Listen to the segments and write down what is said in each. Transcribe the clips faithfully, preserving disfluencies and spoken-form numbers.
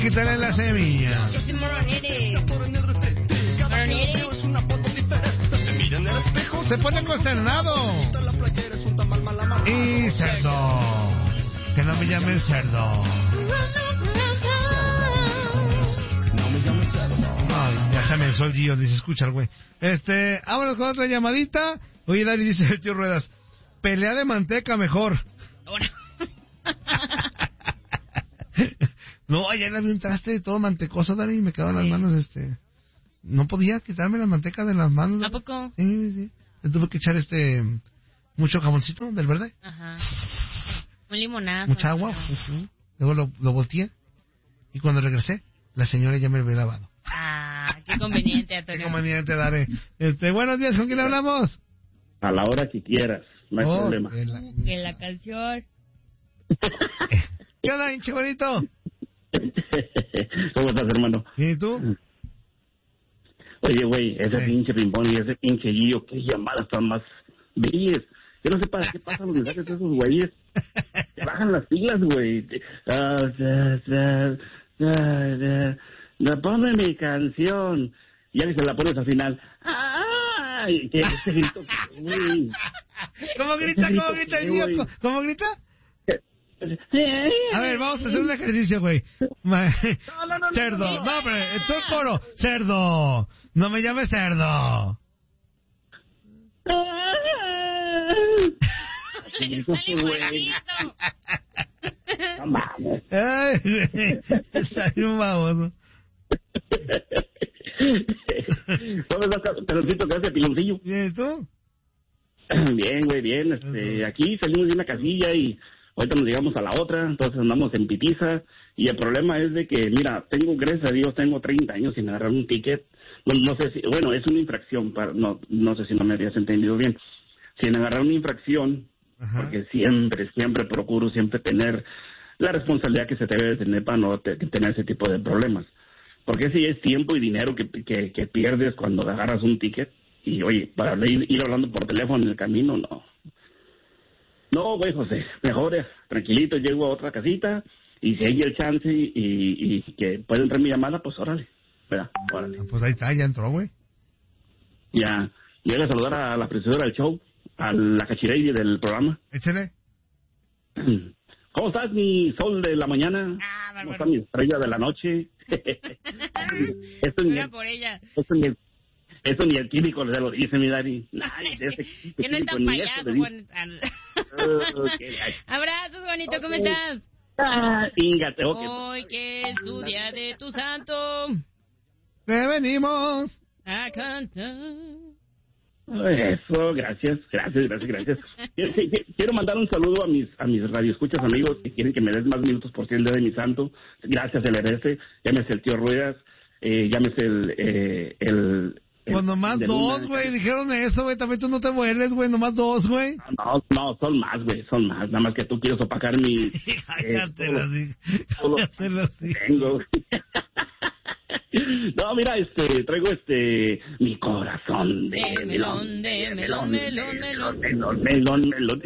Quítale la semilla. Yo soy moronere. Moronere. Se pone consternado. Y cerdo. Que no me llamen cerdo. Ay, ya también soy Gio, dice, escucha el güey. Este, vámonos con otra llamadita. Oye, Dari, dice el tío Ruedas, pelea de manteca mejor. Bueno. No, ayer le vi un traste todo mantecoso, Dari, y me quedaron las manos, este... No podía quitarme la manteca de las manos. ¿A poco? Sí, sí, sí. Le tuve que echar, este... mucho jamoncito del verde. Ajá. Un limonazo. Mucha agua. Uh-huh. Luego lo, lo volteé. Y cuando regresé, la señora ya me lo había lavado. Ah, qué conveniente, Antonio. Qué conveniente, Dari. Este, buenos días, ¿con quién hablamos? A la hora que quieras, no hay oh, problema. Que la, que la canción. ¿Qué onda, hinche bonito? ¿Cómo estás, hermano? ¿Y tú? Oye, güey, ese sí. pinche pimpón y ese pinche Gio, qué llamadas tan más bellas. Yo no sé para qué pasan los mensajes de esos güeyes. Te bajan las pilas, güey. Ponme mi canción. Y ya que se la pones al final. ¡Ay! ¿Qué ese grito? Güey. ¿Cómo grita? ¿Cómo grita el Gio? ¿Cómo, ¿Cómo grita? A ver, vamos a hacer un ejercicio, güey. No, no, no, cerdo. No, no, no, hombre, tú el coro. Cerdo. No me llames cerdo. No mames. Ay, güey. Está bien baboso. ¿Cómo estás, peloncito, que hace piloncillo? ¿Y tú? Bien, güey, bien. Este, aquí salimos de una casilla y ahorita nos llegamos a la otra, entonces andamos en pitiza. Y el problema es de que, mira, tengo, gracias a Dios, tengo treinta años sin agarrar un ticket. No, no sé si, bueno, es una infracción, para, no, no sé si no me habías entendido bien. Sin agarrar una infracción, ajá, porque siempre, siempre procuro siempre tener la responsabilidad que se debe de tener para no te, tener ese tipo de problemas. Porque si es tiempo y dinero que, que, que pierdes cuando agarras un ticket. Y, oye, para ir, ir hablando por teléfono en el camino, no. No, güey, José, mejor eh, tranquilito, llego a otra casita y si hay el chance y, y, y que puede entrar mi llamada, pues órale, ¿verdad? Órale. Ah, pues ahí está, ya entró, güey. Ya, llega a saludar a la presentadora del show, a la cachirey del programa. Échale. ¿Cómo estás, mi sol de la mañana? Ah, ¿Cómo está mi estrella de la noche? Esto ni, por ella. Esto ni, Eso ni el químico le lo dice, mi Dari. Ay, ese que no es tan payaso, Juan. Okay. Abrazos, Juanito, ¿cómo estás? Ah, ingate, okay. Hoy que es tu día de tu santo. Te venimos a cantar. Eso, gracias, gracias, gracias, gracias. Quiero, quiero mandar un saludo a mis a mis radioescuchas amigos que quieren que me des más minutos por ser el día de mi santo. Gracias, L R S. Llámese el tío Ruedas, eh, llámese el... Eh, el Pues nomás dos, güey, dijeron eso, güey, también tú no te vuelves, güey, nomás dos, güey. No, no, son más, güey, son más, nada más que tú quieres opacar mi... Cállate así, cállate así. Tengo, no, mira, este, traigo este, mi corazón de melón, de melón, melón, melón, melón, melón, melón.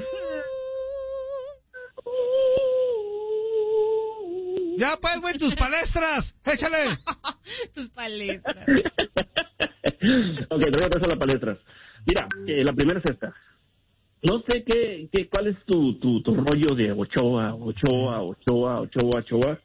Ya, pues, güey, tus palestras, échale. Tus palestras. Ok, te voy a pasar las palestras. Mira, eh, la primera es esta. No sé qué, qué cuál es tu, tu, tu rollo de Ochoa, Ochoa, Ochoa, Ochoa, Ochoa.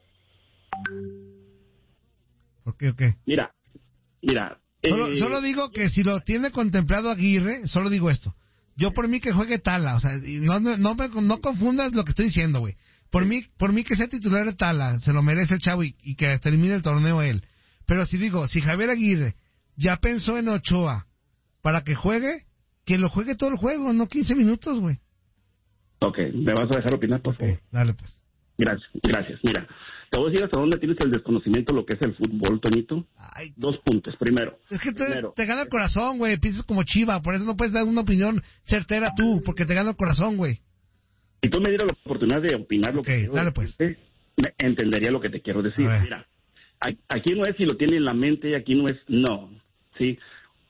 ¿Por qué o qué? Mira, mira. Solo, eh, solo digo que si lo tiene contemplado Aguirre, solo digo esto. Yo por mí que juegue Tala, o sea, no, no, no, me, no confundas lo que estoy diciendo, güey. Por mí, por mí que sea titular de Tala, se lo merece el chavo y, y que termine el torneo él. Pero si digo, si Javier Aguirre ya pensó en Ochoa para que juegue, que lo juegue todo el juego, no quince minutos, güey. Ok, ¿me vas a dejar opinar, por favor? Okay, dale, pues. Gracias, gracias. Mira, te voy a decir hasta dónde tienes el desconocimiento de lo que es el fútbol, Toñito. Ay, Dos puntos. Primero. Es que te, primero. te gana el corazón, güey. Piensas como Chiva, por eso no puedes dar una opinión certera tú, porque te gana el corazón, güey. Si tú me dieras la oportunidad de opinar lo okay, que dale, pues. decirte, me entendería lo que te quiero decir. Mira, aquí no es si lo tiene en la mente, aquí no es, no, ¿sí?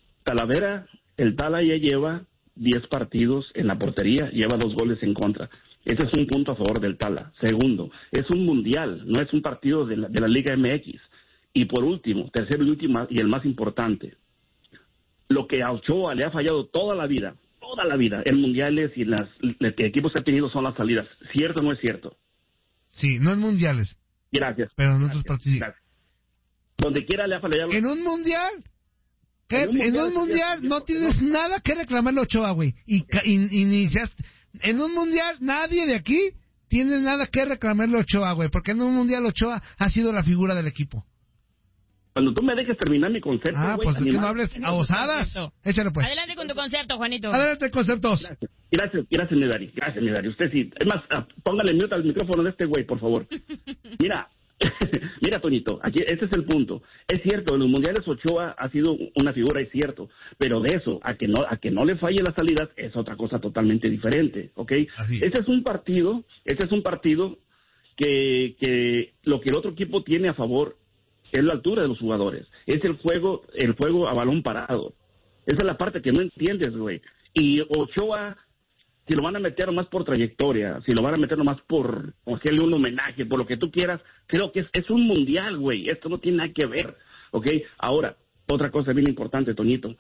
Talavera, el Tala ya lleva diez partidos en la portería, lleva dos goles en contra. Ese es un punto a favor del Tala. Segundo, es un mundial, no es un partido de la, de la Liga M X. Y por último, tercero y último, y el más importante, lo que a Ochoa le ha fallado toda la vida, toda la vida, en mundiales y las los equipos que ha tenido son las salidas. ¿Cierto o no es cierto? Sí, no en mundiales. Gracias. Pero en gracias, otros partidos. gracias. Donde quiera le ha fallado. ¿En un mundial? ¿Qué? En un mundial, en un mundial no tienes no. nada que reclamarle a Ochoa, güey. Y, y, y ni seas... En un mundial nadie de aquí tiene nada que reclamarle a Ochoa, güey. Porque en un mundial Ochoa ha sido la figura del equipo. Cuando tú me dejes terminar mi concepto, Ah, güey, pues es que animal. no hables a osadas. Échale, pues. Adelante con tu concepto, Juanito. Adelante, conceptos. Gracias, gracias, gracias, mi Dari. Gracias, mi Dari. Usted sí. Es más, ah, póngale mute al micrófono de este güey, por favor. Mira, mira, Toñito, aquí este es el punto. Es cierto, en los mundiales Ochoa ha sido una figura, es cierto, pero de eso a que no a que no le falle las salidas es otra cosa totalmente diferente, ¿ok? Así. Este es un partido, este es un partido que que lo que el otro equipo tiene a favor es la altura de los jugadores, es el juego, el juego a balón parado. Esa es la parte que no entiendes, güey. Y Ochoa, si lo van a meter nomás por trayectoria, si lo van a meter nomás por hacerle un homenaje, por lo que tú quieras, creo que es, es un mundial, güey. Esto no tiene nada que ver, ¿ok? Ahora, otra cosa bien importante, Toñito.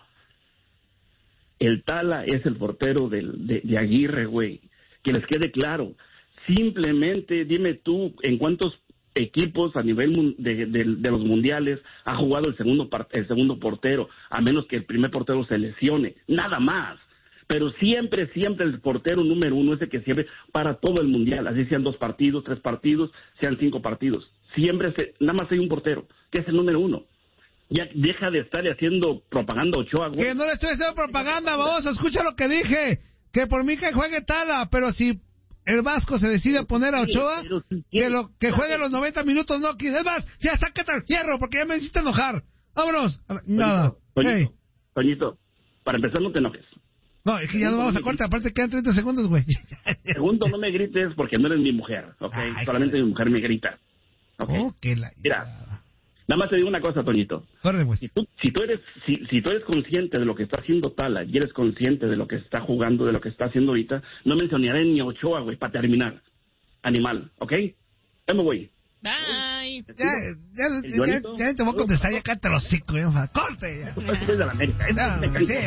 El Tala es el portero del, de, de Aguirre, güey. Que les quede claro. Simplemente dime tú en cuántos equipos a nivel de, de, de los mundiales ha jugado el segundo el segundo portero, a menos que el primer portero se lesione, nada más. Pero siempre, siempre el portero número uno es el que siempre para todo el mundial, así sean dos partidos, tres partidos, sean cinco partidos. Siempre, se, nada más hay un portero, que es el número uno. Ya deja de estar haciendo propaganda Ochoa, güey. Que no le estoy haciendo propaganda, vamos, escucha lo que dije. Que por mí que juegue Tala, pero si el Vasco se decide a poner a Ochoa, que lo que juegue los noventa minutos, no, es más, ya sácate al fierro, porque ya me hiciste enojar. Vámonos. Nada. Toñito, Hey. Toñito, para empezar no te enojes. No, es que ya no vamos a corte, aparte quedan treinta segundos, güey. Segundo, no me grites porque no eres mi mujer, ¿ok? Ay, solamente qué... mi mujer me grita. ¿Ok? Oh, que la... Mira, nada más te digo una cosa, Toñito. Corre, pues. Si tú, si tú eres si, si tú eres consciente de lo que está haciendo Tala y eres consciente de lo que está jugando, de lo que está haciendo ahorita, no mencionaré ni a Ochoa, güey, para terminar. Animal, ¿ok? Dame, güey. Bye. Ya, ya, ya, ya, ya te voy a contestar, ya cállate los cinco, ya. Corte, ya. Tú eres de la América. Eso No, me sí, cansa.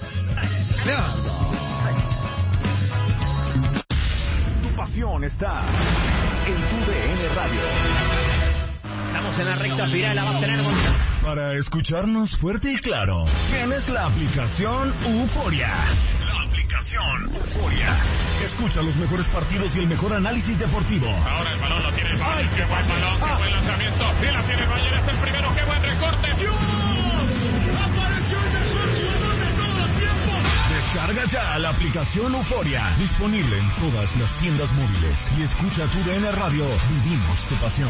Dios. Tu pasión está en tu D N Radio. Estamos en la recta final, la va a tener Gonzalo. Para escucharnos fuerte y claro, tienes la aplicación Euforia. La aplicación Euforia. Escucha los mejores partidos y el mejor análisis deportivo. Ahora el balón lo tiene el Bayern. Qué buen balón, qué buen lanzamiento. Y la tiene el Bayern, es el primero. Qué buen recorte. ¡Apareció el mejor jugador de todos los tiempos! Descarga ya la aplicación Euforia. Disponible en todas las tiendas móviles. Y escucha tu D N Radio. Vivimos tu pasión.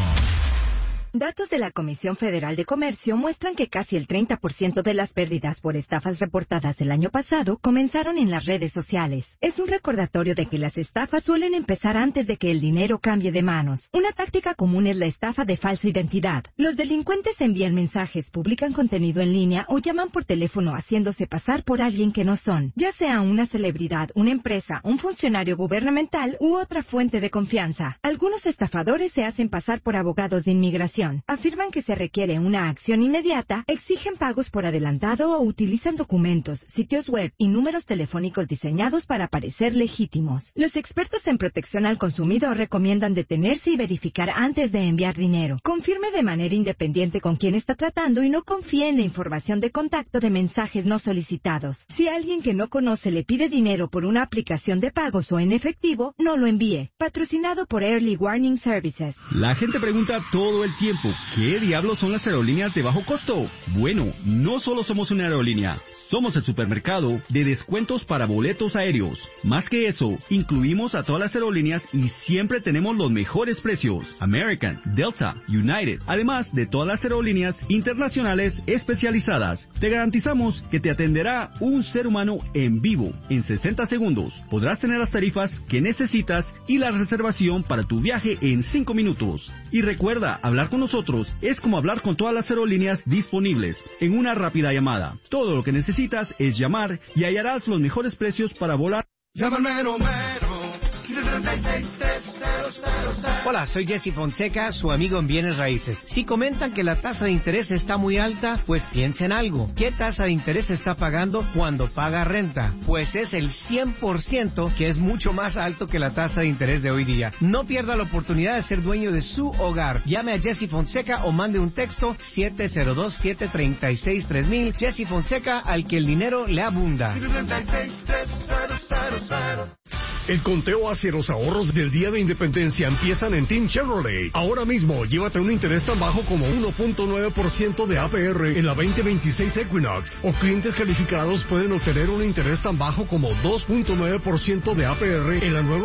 Datos de la Comisión Federal de Comercio muestran que casi el treinta por ciento de las pérdidas por estafas reportadas el año pasado comenzaron en las redes sociales. Es un recordatorio de que las estafas suelen empezar antes de que el dinero cambie de manos. Una táctica común es la estafa de falsa identidad. Los delincuentes envían mensajes, publican contenido en línea o llaman por teléfono haciéndose pasar por alguien que no son, ya sea una celebridad, una empresa, un funcionario gubernamental u otra fuente de confianza. Algunos estafadores se hacen pasar por abogados de inmigración. Afirman que se requiere una acción inmediata, exigen pagos por adelantado o utilizan documentos, sitios web y números telefónicos diseñados para parecer legítimos. Los expertos en protección al consumidor recomiendan detenerse y verificar antes de enviar dinero. Confirme de manera independiente con quién está tratando y no confíe en la información de contacto de mensajes no solicitados. Si alguien que no conoce le pide dinero por una aplicación de pagos o en efectivo, no lo envíe. Patrocinado por Early Warning Services. La gente pregunta todo el tiempo, ¿qué diablos son las aerolíneas de bajo costo? Bueno, no solo somos una aerolínea, somos el supermercado de descuentos para boletos aéreos. Más que eso, incluimos a todas las aerolíneas y siempre tenemos los mejores precios. American, Delta, United, además de todas las aerolíneas internacionales especializadas. Te garantizamos que te atenderá un ser humano en vivo. En sesenta segundos podrás tener las tarifas que necesitas y la reservación para tu viaje en cinco minutos. Y recuerda, hablar con nosotros es como hablar con todas las aerolíneas disponibles en una rápida llamada. Todo lo que necesitas es llamar y hallarás los mejores precios para volar. Llama al mero mero, si te Hola, soy Jesse Fonseca, su amigo en Bienes Raíces. Si comentan que la tasa de interés está muy alta, pues piensen algo. ¿Qué tasa de interés está pagando cuando paga renta? Pues es el cien por ciento, que es mucho más alto que la tasa de interés de hoy día. No pierda la oportunidad de ser dueño de su hogar. Llame a Jesse Fonseca o mande un texto siete cero dos, siete tres seis, tres mil. Jesse Fonseca, al que el dinero le abunda. El conteo hacia los ahorros del Día de Independencia empiezan en Team Chevrolet. Ahora mismo, llévate un interés tan bajo como uno punto nueve por ciento de A P R en la veinte veintiséis Equinox. O clientes calificados pueden obtener un interés tan bajo como dos punto nueve por ciento de A P R en la nueva